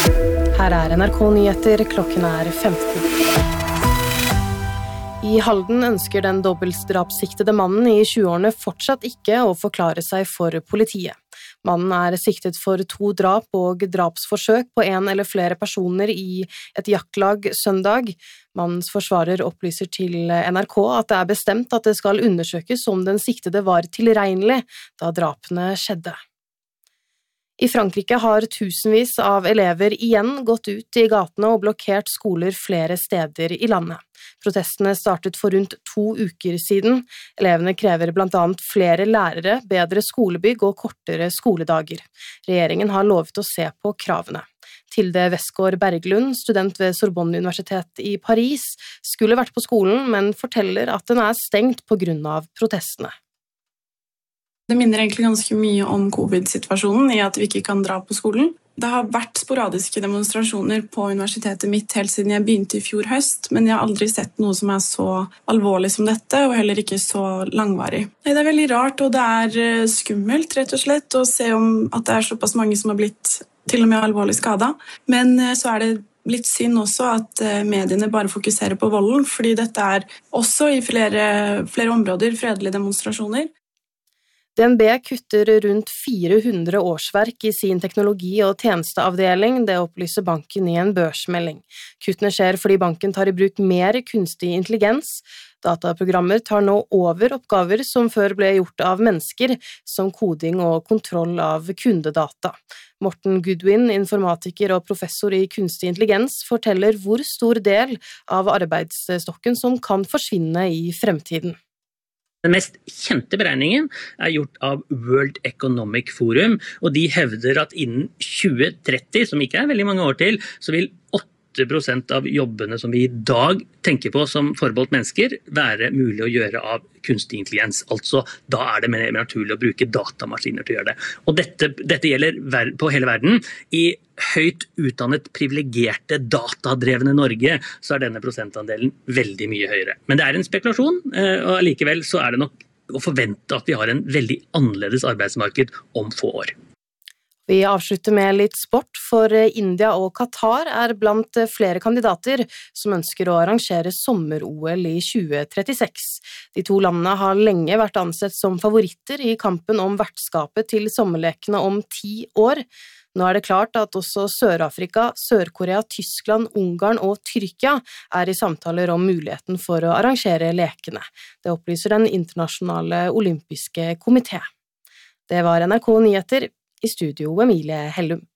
Her NRK Nyheter, klokken 15. I Halden ønsker den dobbeltdrapssiktede mannen i 20-årene fortsatt ikke å forklare seg for politiet. Mannen siktet for 2 drap og drapsforsøk på en eller flere personer i et jaktlag søndag. Mannens forsvarer opplyser til NRK at det bestemt at det skal undersøkes om den siktede var tilregnelig da drapene skjedde. I Frankrike har tusenvis av elever igjen gått ut i gatene og blokkert skoler flere steder i landet. Protestene startet for rundt 2 uker siden. Elevene krever blant annet flere lærere, bedre skolebygg og kortere skoledager. Regjeringen har lovet å se på kravene. Tilde Westgård Berglund, student ved Sorbonne Universitet i Paris, skulle vært på skolen, men forteller at den stengt på grunn av protestene. Det minner egentlig ganske mye om covid-situasjonen i at vi ikke kan dra på skolen. Det har vært sporadiske demonstrasjoner på universitetet mitt helt siden jeg begynte i fjor høst, men jeg har aldri sett noe som så alvorlig som dette, og heller ikke så langvarig. Det veldig rart, og det skummelt, rett og slett, å se om at det såpass mange som har blitt til og med alvorlig skadet. Men så det litt synd også at mediene bare fokuserer på volden, fordi dette også i flere områder fredelige demonstrasjoner. DNB kutter rundt 400 årsverk i sin teknologi- og tjenesteavdeling, det opplyser banken i en børsmelding. Kuttene skjer fordi banken tar i bruk mer kunstig intelligens. Dataprogrammer tar nå over oppgaver som før ble gjort av mennesker, som koding og kontroll av kundedata. Morten Goodwin, informatiker og professor i kunstig intelligens, forteller hvor stor del av arbeidsstokken som kan forsvinne i fremtiden. Den mest kjente beregningen gjort av World Economic Forum, og de hevder at innen 2030, som ikke veldig mange år til, så vil 8% av jobbene som vi i dag tenker på som forbeholdt mennesker, være mulig å gjøre av kunstig intelligens. Altså, da det mer naturlig å bruke datamaskiner til å gjøre det. Og dette gjelder på hele verden. I høyt utdannet, privilegerte, datadrevne Norge, så denne prosentandelen veldig mye høyere. Men det en spekulasjon, og likevel så det nok å forvente at vi har en veldig annerledes arbeidsmarked om få år. Vi avslutter med litt sport, for India og Qatar blant flere kandidater som ønsker å arrangere sommer-OL i 2036. De 2 landene har lenge vært ansett som favoritter i kampen om vertskapet til sommerlekene om 10 år. Nå det klart at også Sør-Afrika, Sør-Korea, Tyskland, Ungarn og Tyrkia i samtaler om muligheten for å arrangere lekene. Det opplyser den internasjonale olympiske komité. Det var NRK Nyheter. I studio Emilie Hellum.